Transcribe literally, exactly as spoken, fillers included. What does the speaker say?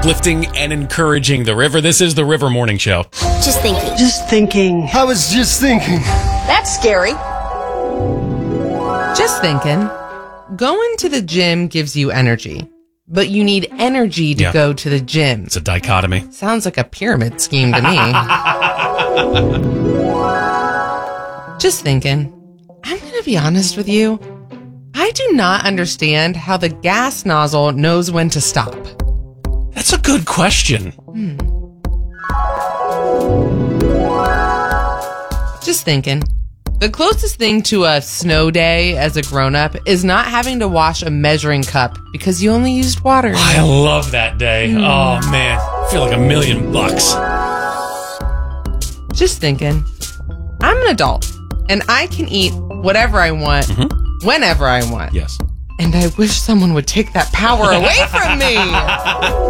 uplifting and encouraging the river. This is the River Morning Show. Just thinking. Just thinking. I was just thinking. That's scary. Just thinking. Going to the gym gives you energy, but you need energy to Yeah. go to the gym. It's a dichotomy. Sounds like a pyramid scheme to me. Just thinking. I'm going to be honest with you. I do not understand how the gas nozzle knows when to stop. That's a good question. Hmm. Just thinking. The closest thing to a snow day as a grown-up is not having to wash a measuring cup because you only used water. I love that day. Mm. Oh, man. I feel like a million bucks. Just thinking. I'm an adult, and I can eat whatever I want, Mm-hmm. whenever I want. Yes. And I wish someone would take that power away from me.